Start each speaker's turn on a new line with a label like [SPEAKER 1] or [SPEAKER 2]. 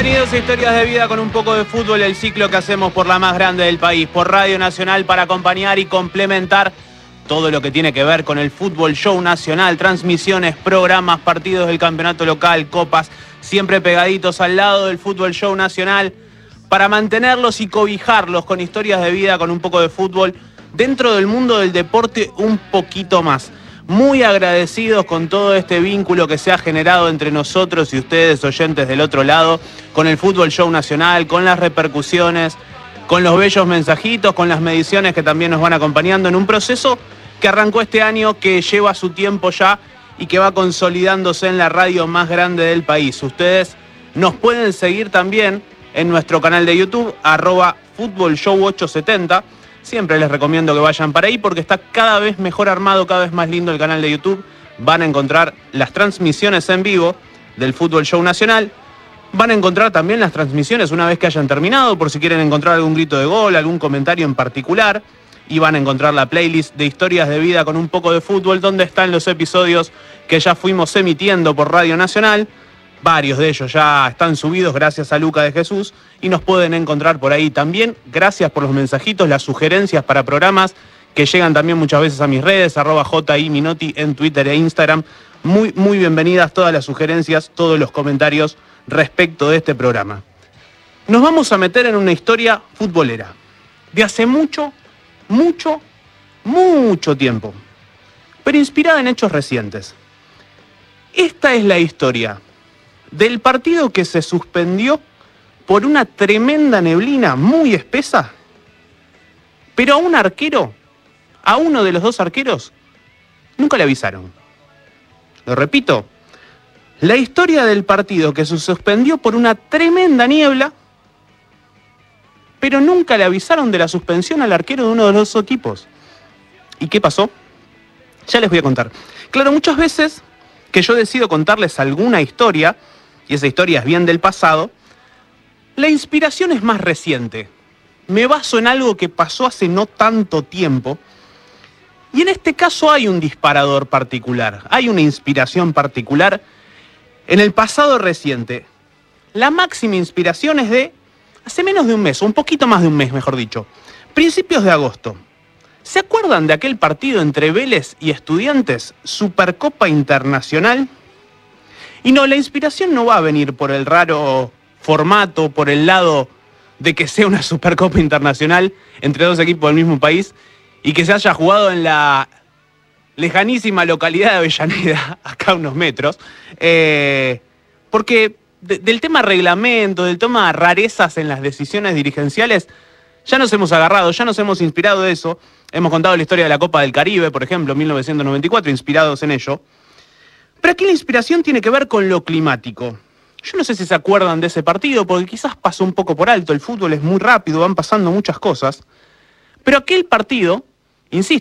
[SPEAKER 1] Bienvenidos a Historias de Vida con un poco de fútbol, el ciclo que hacemos por la más grande del país, por Radio Nacional, para acompañar y complementar todo lo que tiene que ver con el fútbol show nacional, transmisiones, programas, partidos del campeonato local, copas, siempre pegaditos al lado del fútbol show nacional, para mantenerlos y cobijarlos con historias de vida, con un poco de fútbol, dentro del mundo del deporte un poquito más. Muy agradecidos con todo este vínculo que se ha generado entre nosotros y ustedes, oyentes del otro lado, con el fútbol show nacional, con las repercusiones, con los bellos mensajitos, con las mediciones que también nos van acompañando en un proceso que arrancó este año, que lleva su tiempo ya y que va consolidándose en la radio más grande del país. Ustedes nos pueden seguir también en nuestro canal de YouTube, @FútbolShow870. Siempre les recomiendo que vayan para ahí porque está cada vez mejor armado, cada vez más lindo el canal de YouTube. Van a encontrar las transmisiones en vivo del Fútbol Show Nacional. Van a encontrar también las transmisiones una vez que hayan terminado, por si quieren encontrar algún grito de gol, algún comentario en particular. Y van a encontrar la playlist de Historias de Vida con un poco de fútbol, donde están los episodios que ya fuimos emitiendo por Radio Nacional. Varios de ellos ya están subidos gracias a Luca de Jesús y nos pueden encontrar por ahí también. Gracias por los mensajitos, las sugerencias para programas que llegan también muchas veces a mis redes, @JIMinotti en Twitter e Instagram. Muy bienvenidas todas las sugerencias, todos los comentarios respecto de este programa. Nos vamos a meter en una historia futbolera de hace mucho tiempo, pero inspirada en hechos recientes. Esta es la historia del partido que se suspendió por una tremenda neblina muy espesa, pero a un arquero, a uno de los dos arqueros, nunca le avisaron. Lo repito, la historia del partido que se suspendió por una tremenda niebla, pero nunca le avisaron de la suspensión al arquero de uno de los dos equipos. ¿Y qué pasó? Ya les voy a contar. Claro, muchas veces que yo decido contarles alguna historia, y esa historia es bien del pasado, la inspiración es más reciente. Me baso en algo que pasó hace no tanto tiempo, y en este caso hay un disparador particular, hay una inspiración particular en el pasado reciente. La máxima inspiración es de hace menos de un mes, o un poquito más de un mes, mejor dicho, principios de agosto. ¿Se acuerdan de aquel partido entre Vélez y Estudiantes, Supercopa Internacional? Y no, la inspiración no va a venir por el raro formato, por el lado de que sea una Supercopa Internacional entre dos equipos del mismo país y que se haya jugado en la lejanísima localidad de Avellaneda, acá a unos metros, porque del tema reglamento, del tema rarezas en las decisiones dirigenciales, ya nos hemos agarrado, ya nos hemos inspirado de eso. Hemos contado la historia de la Copa del Caribe, por ejemplo, 1994, inspirados en ello. Pero aquí la inspiración tiene que ver con lo climático. Yo no sé si se acuerdan de ese partido, porque quizás pasó un poco por alto. El fútbol es muy rápido, van pasando muchas cosas. Pero aquel partido, insisto,